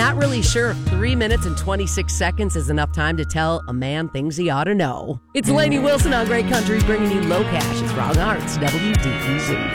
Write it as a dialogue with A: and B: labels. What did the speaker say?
A: Not really sure if 3 minutes and 26 seconds is enough time to tell a man things he ought to know. It's Lainey Wilson on Great Country bringing you Low Cash at Frog Arts, WDEZ.